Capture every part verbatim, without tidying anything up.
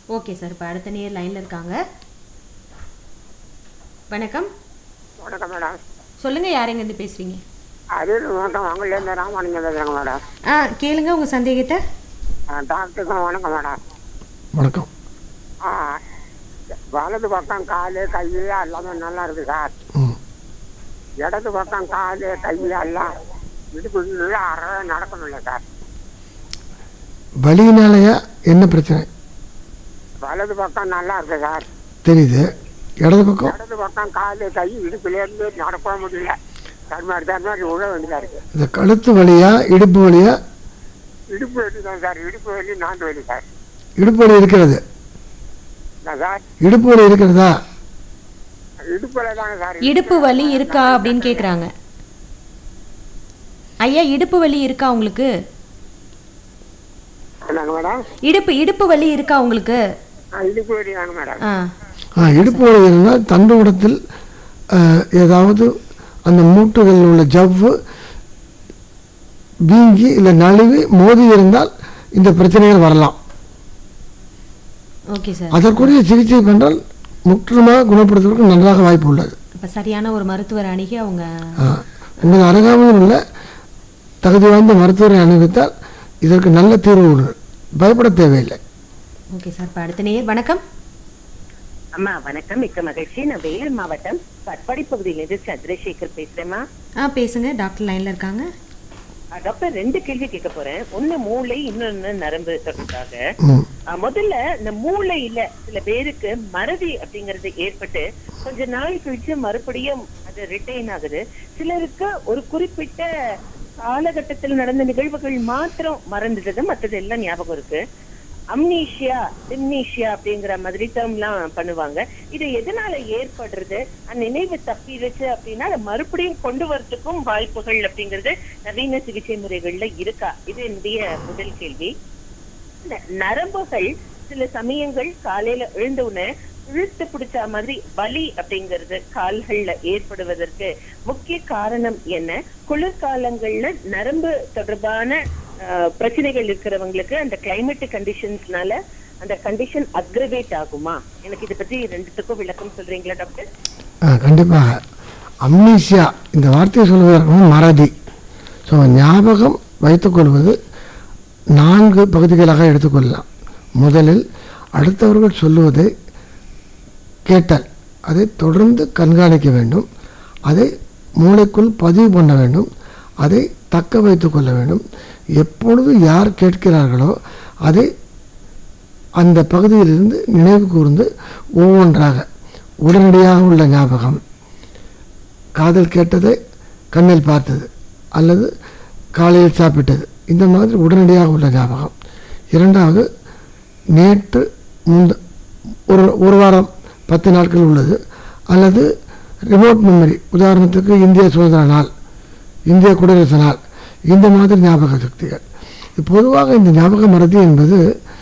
Okay sir, இப்போ அடுத்த நேர் லைனில் இருக்காங்க. வணக்கம். வணக்கம் மேடம். சொல்லுங்கள், யார் எங்கேருந்து பேசுகிறீங்க? அரியலூர் மாவட்டம் வாங்கலேருந்து ராமானுஜம் பேசுகிறேங்க மேடம். ஆ கேளுங்க உங்கள் சந்தேகத்தை. டாக்டருக்கும் வணக்கம் மேடம். வணக்கம். ஆ வலது பக்கம் கால் கை எல்லாமே நல்லா இருக்குது சார். ம் இடது பக்கம் கால் கை எல்லாம் இடுப்பு அறவே நடக்கணும்ல சார். வலியினாலயா என்ன பிரச்சனை? வலது பக்கம் நல்லா இருக்கு சார். தெரியுது. இடது பக்கம் இடது பக்கம் கால் கை இடுப்புலேருந்து நடக்க முடியல. தர்மாரி தர்மாரி உழ வேண்டியதாக இருக்கு. இந்த கழுத்து வலியா இடுப்பு வலியா? இடுப்பு வலி தான் சார். இடுப்பு வலி நாட்டு வலி சார். இடுப்பு வலி இருக்கிறது. சார் இடுப்பு வலி இருக்கிறதா? இடுப்பு வலி தாங்க சார். இடுப்பு வலி இருக்கா அப்படின்னு கேட்குறாங்க. ஐயா, இடுப்பு வலி இருக்கா உங்களுக்கு? என்னங்க மேடம்? இடுப்பு இடுப்பு வலி இருக்கா உங்களுக்கு? இடுப்பு வலி தாங்க மேடம். ஆ ஆ இடுப்பு வலி இருந்தால் தண்டுவடத்தில் ஏதாவது அந்த மூட்டுகளில் உள்ள ஜவ்வு வீங்கி இல்லை நழுவி மோதி இருந்தால் இந்த பிரச்சனைகள் வரலாம். Okay sir. அதற்குரிய சிகிச்சை பண்ணால் முற்றிலுமாக குணப்படுத்துவதற்கு நன்றாக வாய்ப்பு உள்ளது. இப்போ சரியான ஒரு மருத்துவர் அணுகி அவங்க உங்கள் அருகாமையில் உள்ள தகுதி வாய்ந்த மருத்துவரை அணுகித்தால் இதற்கு நல்ல தீர்வு உள்ளது. பயப்பட தேவையில்லை. Okay sir. இப்போ அடுத்த நேர். வணக்கம். அம்மா வணக்கம், மிக்க மகிழ்ச்சி. நான் வேலூர் மாவட்டம் பட்பாடி பகுதியிலிருந்து சந்திரசேகர் பேசுறேம்மா. ஆ பேசுங்க, டாக்டர் லைன்ல இருக்காங்க. டாக்டர், ரெண்டு கேள்வி கேட்க போறேன். ஒண்ணு மூளை, இன்னொன்னு நரம்பு தொடர்பாக. முதல்ல இந்த மூளையில சில பேருக்கு மறதி அப்படிங்கறது ஏற்பட்டு கொஞ்ச நாள் கழிச்சு மறுபடியும் அது ரிட்டைன் ஆகுது. சிலருக்கு ஒரு குறிப்பிட்ட காலகட்டத்தில் நடந்த நிகழ்வுகள் மாத்திரம் மறந்துடுது, மற்றது எல்லாம் ஞாபகம் இருக்கு. அம்னீஷியா டிம்னீஷியா அப்படிங்கிற மாதிரி டேர்ம் எல்லாம் பண்ணுவாங்க. இது எதனால ஏற்படுறது? நினைவு தப்பிடுச்சு அப்படின்னா அதை மறுபடியும் கொண்டு வரதுக்கும் வாய்ப்புகள் அப்படிங்கிறது நவீன சிகிச்சை முறைகள்ல இருக்கா? இது என்னுடைய முதல் கேள்வி. நரம்புகள் சில சமயங்கள் காலையில எழுந்தவுடனே இழுத்து பிடிச்ச மாதிரி வலி அப்படிங்கிறது கால்கள்ல ஏற்படுவதற்கு முக்கிய காரணம் என்ன? குளிர்காலங்கள்ல நரம்பு தொடர்பான பிரச்சனைகள் இருக்கிறவங்களுக்கு அந்த கிளைமேட்டிக் கண்டிஷன்ஸ்னால அந்த கண்டிஷன் அக்ரவேட் ஆகுமா? எனக்கு இதை பற்றி ரெண்டுத்துக்கும் விளக்கம் சொல்றீங்களா டாக்டர்? கண்டிப்பாக. அம்னீஷியா இந்த வார்த்தையை சொல்வதற்கு மறதி. ஸோ ஞாபகம் வைத்துக்கொள்வது நான்கு பகுதிகளாக எடுத்துக்கொள்ளலாம். முதலில் அடுத்தவர்கள் சொல்லுவதை கேட்டால் அதை தொடர்ந்து கண்காணிக்க வேண்டும். அதை மூளைக்குள் பதிவு பண்ண வேண்டும். அதை தக்க வைத்து கொள்ள வேண்டும். எப்பொழுது யார் கேட்கிறார்களோ அதை அந்த பகுதியிலிருந்து நினைவு கூர்ந்து ஒவ்வொன்றாக உடனடியாக உள்ள ஞாபகம், காதில் கேட்டதை கண்ணில் பார்த்தது அல்லது காலையில் சாப்பிட்டது, இந்த மாதிரி உடனடியாக உள்ள ஞாபகம். இரண்டாவது, நேற்று முந்த ஒரு ஒரு வாரம் பத்து நாட்கள் உள்ளது அல்லது ரிமோட் மெமரி, உதாரணத்துக்கு இந்திய சுதந்திர நாள், இந்திய குடியரசு நாள், இந்த மாதிரி ஞாபக சக்திகள். பொதுவாக இந்த ஞாபக மறதி என்பது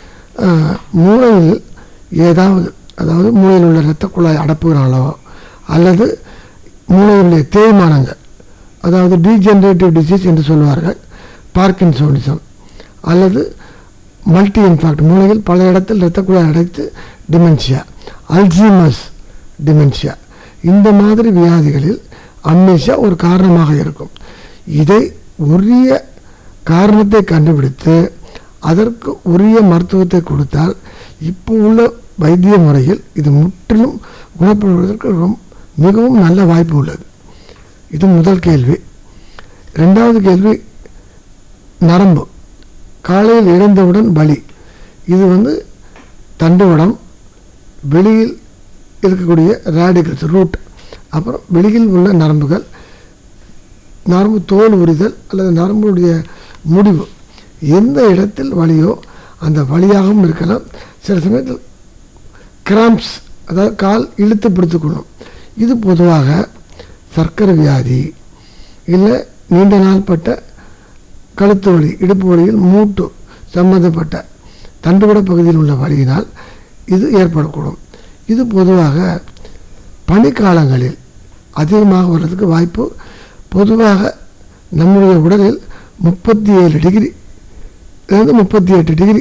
மூளையில் ஏதாவது, அதாவது மூளையில் உள்ள இரத்த குழாய் அடப்புகிறாலோ அல்லது மூளையிலுடைய தேய்மானங்கள், அதாவது டீஜெனரேட்டிவ் டிசீஸ் என்று சொல்வார்கள், பார்க்கின்சோனிசம் அல்லது மல்டி இன்ஃபாக்ட், மூளையில் பல இடத்தில் இரத்த குழாய் அடைத்து டிமென்ஷியா, அல்சீமர்ஸ் டிமென்ஷியா, இந்த மாதிரி வியாதிகளில் அம்னீஷியா ஒரு காரணமாக இருக்கும். இதை உரிய காரணத்தை கண்டுபிடித்து அதற்கு உரிய மருத்துவத்தை கொடுத்தால் இப்போ உள்ள வைத்திய முறையில் இது முற்றிலும் குணப்படுவதற்கு ரொம்ப மிகவும் நல்ல வாய்ப்பு உள்ளது. இது முதல் கேள்வி. ரெண்டாவது கேள்வி, நரம்பு. காலையில் எழுந்தவுடன் வலி. இது வந்து தண்டுவடம், வெளியில் இருக்கக்கூடிய ரேடிகல்ஸ், ரூட், அப்புறம் வெளியில் உள்ள நரம்புகள், நரம்பு தோல் உரிதல் அல்லது நரம்புடைய முடிவு, எந்த இடத்தில் வலியோ அந்த வலியாகவும் இருக்கலாம். சில சமயத்தில் கிராம்ப்ஸ், அதாவது கால் இழுத்து பிடித்துக்கொள்ளும். இது பொதுவாக சர்க்கரை வியாதி இல்லை நீண்ட நாள்பட்ட கழுத்து வலி, இடுப்பு வலியில் மூட்டு சம்பந்தப்பட்ட தண்டுவட பகுதியில் உள்ள வலியினால் இது ஏற்படக்கூடும். இது பொதுவாக பனிக்காலங்களில் அதிகமாக வர்றதுக்கு வாய்ப்பு. பொதுவாக நம்முடைய உடலில் முப்பத்தி ஏழு டிகிரி இருந்து முப்பத்தி எட்டு டிகிரி